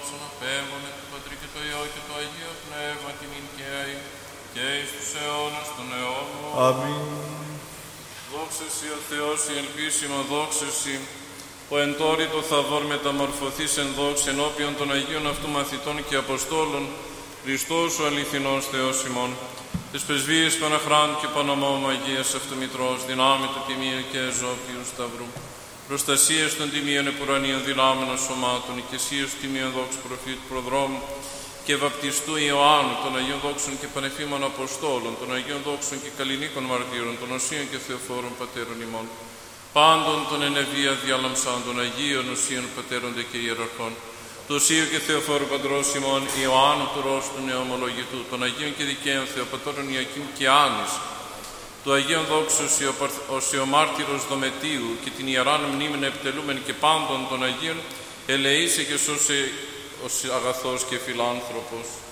δόξων απέβαμε του Πατρί και το Υιό και το Αγίο Πνεύμα την ην και αεί και εις τους αιώνας των αιώνων. Αμήν. Δόξα Συ ο Θεός, η ελπίσιμα δόξα Συ, ο εν τόρι το θαβόρ μεταμορφωθείς εν δόξη ενώπιον των Αγίων αυτού μαθητών και Αποστόλων, Χριστός ο αληθινός Θεός ημών, τις πρεσβείες Παναχράντου και Παναμόμου Αγίας Αυτομητρός, δυνάμει του τιμίου και εζώπιου Σταυρού, προστασίας των τιμίων επουρανίων δυνάμενων σωμάτων, οικεσίας του τιμίων δόξου προφήτου προδρόμου και βαπτιστού Ιωάννου, των Αγίων Δόξων και Πανεφήμων Αποστόλων, των Αγίων Δόξων και Καλλινίκων Μαρτύρων, των Οσίων και Θεοφόρων Πατέρων ημών, πάντων των ενεβία διαλαμψάντων Αγίων Οσίων Πατέρων δε και Ιεραρχών, του Οσίου και Θεοφόρου Παντρός ημών Ιωάννου του Ρώσου του Νεομολογητού, των Αγίων και Δικαίων Θεοπατώρων Ιακήμ και Άνης, του Αγίων Δόξου Οσιομάρτυρος Δομετίου και την Ιεράν Μνήμην επιτελούμεν και πάντων των Αγίων, ελεήσε και σώσε ως αγαθός και φιλάνθρωπος.